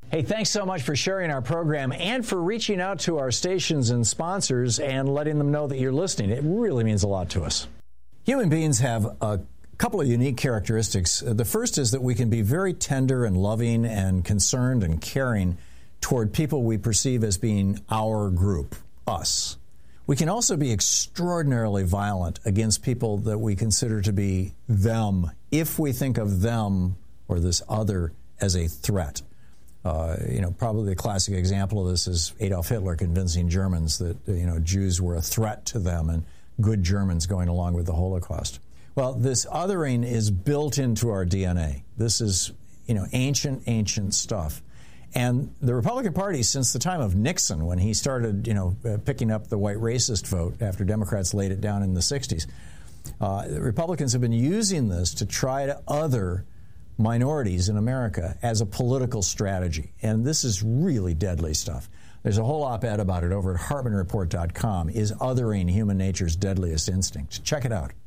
Hey, thanks so much for sharing our program and for reaching out to our stations and sponsors and letting them know that you're listening. It really means a lot to us. Human beings have a couple of unique characteristics. The first is that we can be very tender and loving and concerned and caring toward people we perceive as being our group, us. We can also be extraordinarily violent against people that we consider to be them if we think of them or this other as a threat. Probably the classic example of this is Adolf Hitler convincing Germans that, Jews were a threat to them and good Germans going along with the Holocaust. Well, this othering is built into our DNA. This is, ancient stuff. And the Republican Party, since the time of Nixon, when he started, picking up the white racist vote after Democrats laid it down in the 60s, the Republicans have been using this to try to other minorities in America as a political strategy. And this is really deadly stuff. There's a whole op-ed about it over at HartmanReport.com. Is othering human nature's deadliest instinct? Check it out.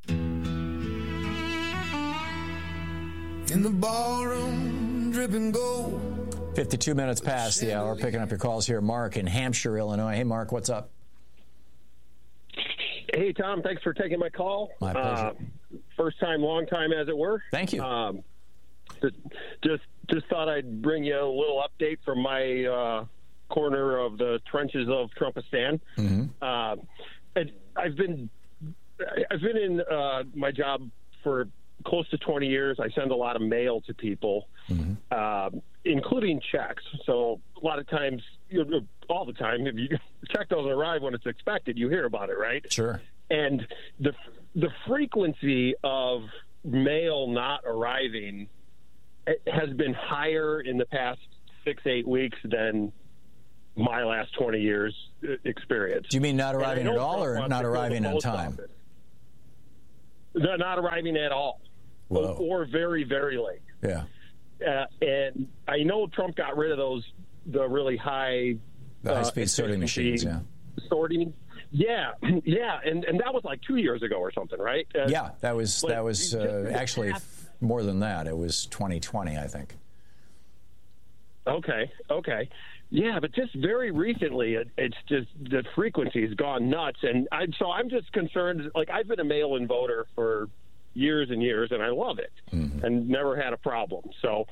In the ballroom, dripping gold. 52 minutes past the hour. Picking up your calls here. Mark in Hampshire, Illinois. Hey, Mark, what's up? Hey, Tom. Thanks for taking my call. My pleasure. First time, long time, as it were. Thank you. Just thought I'd bring you a little update from my corner of the trenches of Trumpistan. Mm-hmm. I've been in my job for close to 20 years. I send a lot of mail to people, mm-hmm. Including checks. So a lot of times, all the time, if the check doesn't arrive when it's expected, you hear about it, right? Sure. And the frequency of mail not arriving has been higher in the past 6-8 weeks than my last 20 years experience. Do you mean not arriving at all or not arriving on time? They're not arriving at all. Whoa. Or very, very late. Yeah. And I know Trump got rid of the really high... The high-speed sorting machines, yeah. Sorting. Yeah, yeah, and that was like 2 years ago or something, right? Yeah, that was actually more than that. It was 2020, I think. Okay. Yeah, but just very recently, it's just the frequency has gone nuts, and so I'm just concerned. Like, I've been a mail-in voter for years and years, and I love it, mm-hmm. and never had a problem. So,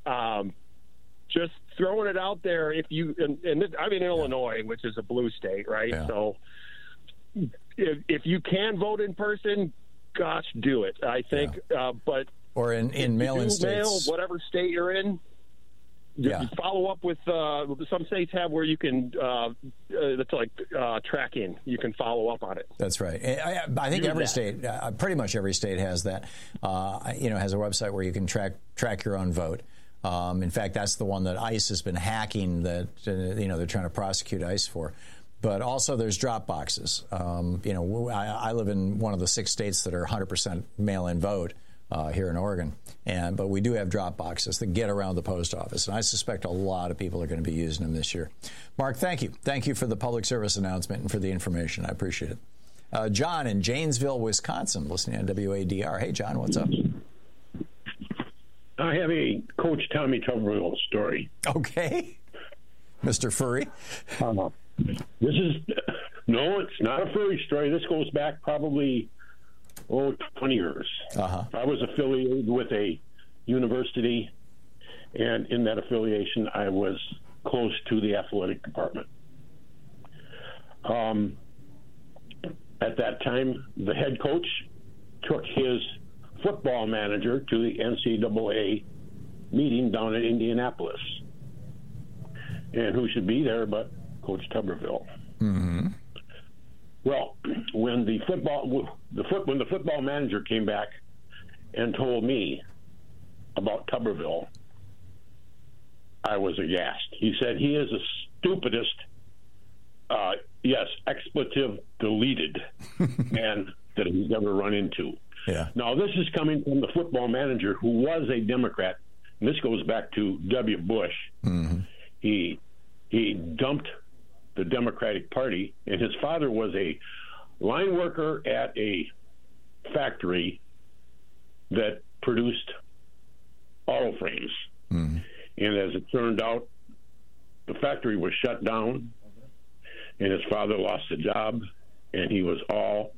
just throwing it out there. If you and this, I'm in Illinois, which is a blue state, right? Yeah. So, if you can vote in person, gosh, do it. I think, but or in mail-in states, whatever state you're in. Yeah. Follow up with some states have where you can that's like tracking. You can follow up on it. That's right. I think every state, pretty much every state, has that. Has a website where you can track your own vote. In fact, that's the one that ICE has been hacking. That they're trying to prosecute ICE for. But also, there's drop boxes. I live in one of the 6 states that are 100% mail-in vote. Here in Oregon, but we do have drop boxes that get around the post office, and I suspect a lot of people are going to be using them this year. Mark, thank you for the public service announcement and for the information. I appreciate it. John in Janesville, Wisconsin, listening on WADR. Hey, John, what's up? I have a Coach Tommy Tuberville story. Okay, Mr. Furry. This is no, it's not a furry story. This goes back probably 20 years. Uh-huh. I was affiliated with a university, and in that affiliation, I was close to the athletic department. At that time, the head coach took his football manager to the NCAA meeting down in Indianapolis. And who should be there but Coach Tuberville? Mm-hmm. Well, when the football manager came back and told me about Tuberville, I was aghast. He said he is the stupidest, expletive deleted man that he's ever run into. Yeah. Now, this is coming from the football manager who was a Democrat, and this goes back to W. Bush. Mm-hmm. He dumped the Democratic Party, and his father was a line worker at a factory that produced auto frames. Mm-hmm. And as it turned out, the factory was shut down, and his father lost a job, and he was all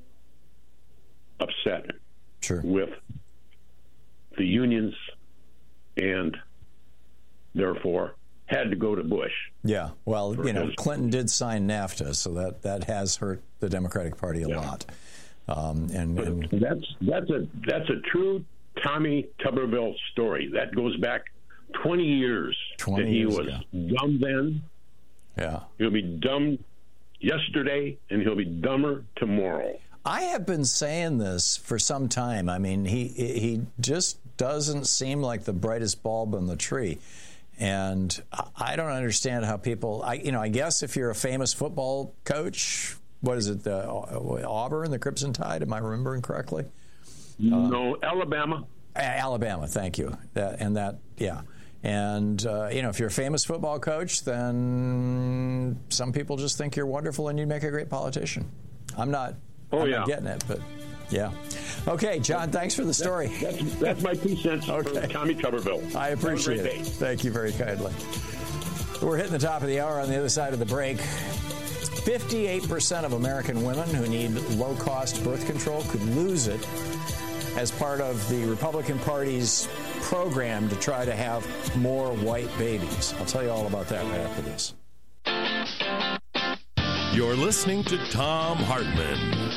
upset with the unions, and therefore had to go to Bush. Yeah, well, Clinton did sign NAFTA, so that has hurt the Democratic Party a lot. And that's a true Tommy Tuberville story. That goes back 20 years. He was dumb then. Yeah, he'll be dumb yesterday, and he'll be dumber tomorrow. I have been saying this for some time. I mean, he just doesn't seem like the brightest bulb in the tree. And I don't understand how people, I guess if you're a famous football coach, what is it, Auburn, the Crimson Tide, am I remembering correctly? No, Alabama. Alabama, thank you. And if you're a famous football coach, then some people just think you're wonderful and you make a great politician. I'm not getting it, but yeah. Okay, John, thanks for the story. That's my 2 cents for Tommy Tuberville. I appreciate it. Thank you very kindly. We're hitting the top of the hour. On the other side of the break, 58% of American women who need low-cost birth control could lose it as part of the Republican Party's program to try to have more white babies. I'll tell you all about that right after this. You're listening to Thom Hartmann.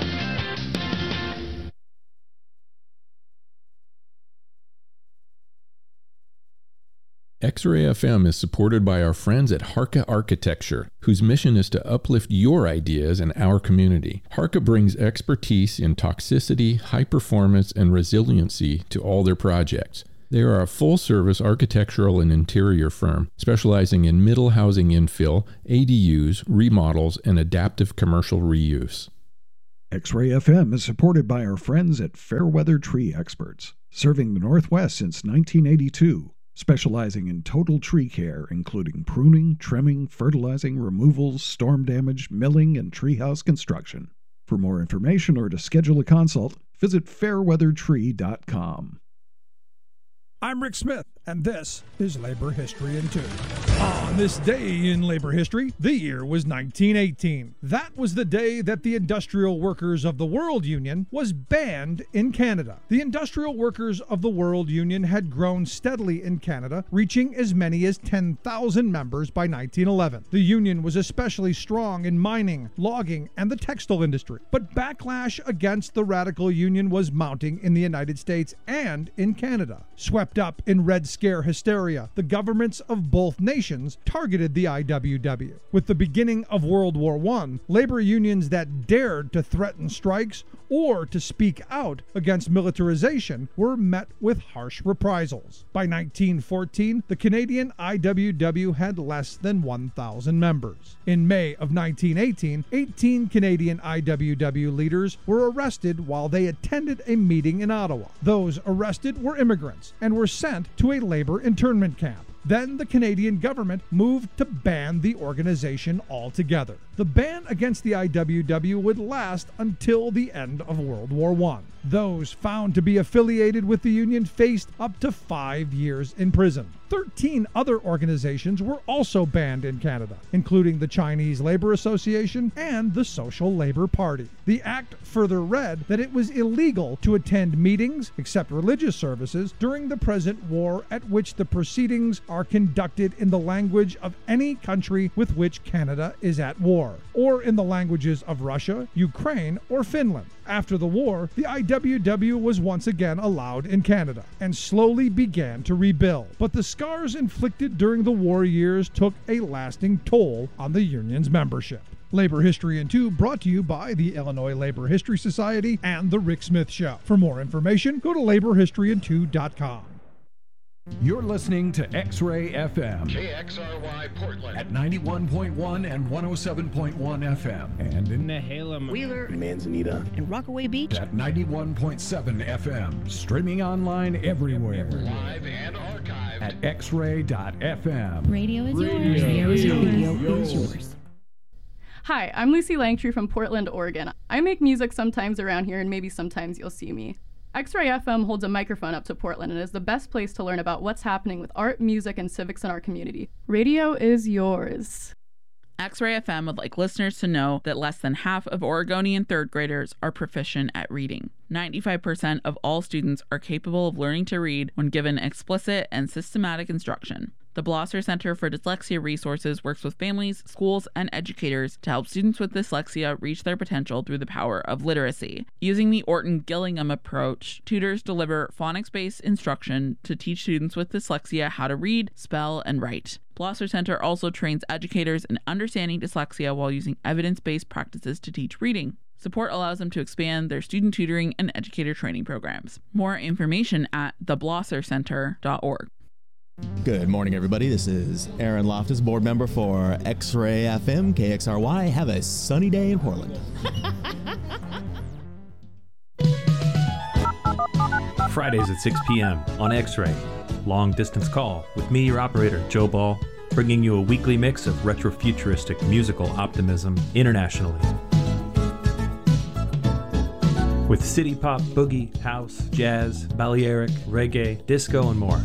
X-Ray FM is supported by our friends at Harka Architecture, whose mission is to uplift your ideas in our community. Harka brings expertise in toxicity, high performance, and resiliency to all their projects. They are a full-service architectural and interior firm specializing in middle housing infill, ADUs, remodels, and adaptive commercial reuse. X-Ray FM is supported by our friends at Fairweather Tree Experts, serving the Northwest since 1982. Specializing in total tree care, including pruning, trimming, fertilizing, removals, storm damage, milling, and treehouse construction. For more information or to schedule a consult, visit fairweathertree.com. I'm Rick Smith, and this is Labor History in 2. On this day in labor history, the year was 1918. That was the day that the Industrial Workers of the World Union was banned in Canada. The Industrial Workers of the World Union had grown steadily in Canada, reaching as many as 10,000 members by 1911. The union was especially strong in mining, logging, and the textile industry. But backlash against the radical union was mounting in the United States and in Canada. Swept up in Red Scare hysteria, the governments of both nations targeted the IWW. With the beginning of World War I, labor unions that dared to threaten strikes or to speak out against militarization were met with harsh reprisals. By 1914, the Canadian IWW had less than 1,000 members. In May of 1918, 18 Canadian IWW leaders were arrested while they attended a meeting in Ottawa. Those arrested were immigrants and were sent to a labor internment camp. Then the Canadian government moved to ban the organization altogether. The ban against the IWW would last until the end of World War I. Those found to be affiliated with the union faced up to 5 years in prison. 13 other organizations were also banned in Canada, including the Chinese Labor Association and the Social Labor Party. The act further read that it was illegal to attend meetings, except religious services, during the present war at which the proceedings are conducted in the language of any country with which Canada is at war, or in the languages of Russia, Ukraine, or Finland. After the war, the IWW was once again allowed in Canada and slowly began to rebuild. But the scars inflicted during the war years took a lasting toll on the union's membership. Labor History in 2 brought to you by the Illinois Labor History Society and The Rick Smith Show. For more information, go to laborhistoryin2.com. You're listening to X-Ray FM. KXRY Portland. At 91.1 and 107.1 FM. And in Nehalem, Wheeler, Manzanita, and Rockaway Beach. At 91.7 FM. Streaming online everywhere. Live and archived. At xray.fm. Radio is yours. Radio is yours. Hi, I'm Lucy Langtree from Portland, Oregon. I make music sometimes around here, and maybe sometimes you'll see me. X-Ray FM holds a microphone up to Portland and is the best place to learn about what's happening with art, music, and civics in our community. Radio is yours. X-Ray FM would like listeners to know that less than half of Oregonian third graders are proficient at reading. 95% of all students are capable of learning to read when given explicit and systematic instruction. The Blosser Center for Dyslexia Resources works with families, schools, and educators to help students with dyslexia reach their potential through the power of literacy. Using the Orton-Gillingham approach, tutors deliver phonics-based instruction to teach students with dyslexia how to read, spell, and write. Blosser Center also trains educators in understanding dyslexia while using evidence-based practices to teach reading. Support allows them to expand their student tutoring and educator training programs. More information at theblossercenter.org. Good morning, everybody. This is Aaron Loftus, board member for X-Ray FM, KXRY. Have a sunny day in Portland. Fridays at 6 p.m. on X-Ray. Long Distance Call with me, your operator, Joe Ball, bringing you a weekly mix of retro-futuristic musical optimism internationally. With city pop, boogie, house, jazz, Balearic, reggae, disco, and more.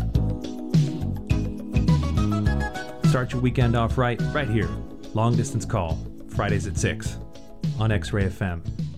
Start your weekend off right here. Long Distance Call, Fridays at 6 on X-Ray FM.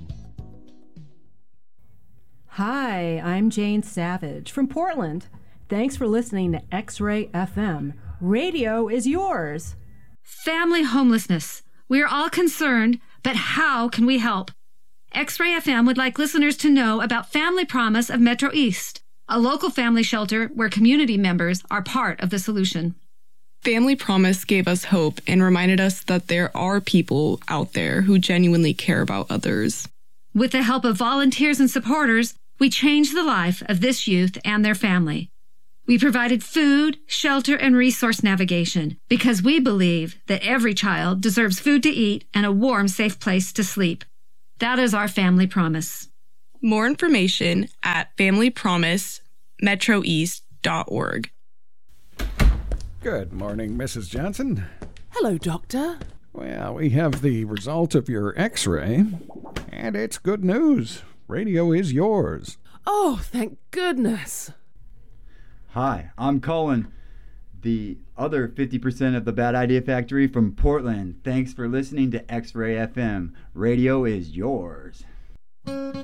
Hi, I'm Jane Savage from Portland. Thanks for listening to X-Ray FM. Radio is yours. Family homelessness. We are all concerned, but how can we help? X-Ray FM would like listeners to know about Family Promise of Metro East, a local family shelter where community members are part of the solution. Family Promise gave us hope and reminded us that there are people out there who genuinely care about others. With the help of volunteers and supporters, we changed the life of this youth and their family. We provided food, shelter, and resource navigation because we believe that every child deserves food to eat and a warm, safe place to sleep. That is our family promise. More information at familypromisemetroeast.org. Good morning, Mrs. Johnson. Hello, Doctor. Well, we have the result of your X-ray, and it's good news. Radio is yours. Oh, thank goodness. Hi, I'm Colin, the other 50% of the Bad Idea Factory from Portland. Thanks for listening to X-Ray FM. Radio is yours.